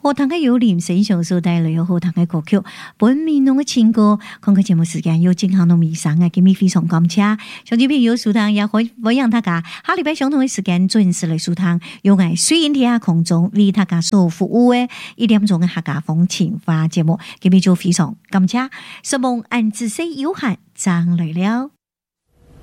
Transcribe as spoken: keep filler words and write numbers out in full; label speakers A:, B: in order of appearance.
A: 好听嘅有林先生所帶來嘅好聽嘅歌曲，本面濃嘅情歌。看個節目時間要正行到尾聲嘅，今日非常感謝，上次朋友收聽也可以歡迎大家下禮拜相同嘅時間準時嚟收聽，用愛水印天下空中為大家所服務嘅一點鐘嘅客家風情話節目，今日就非常感謝，希望按知識有限，張來了。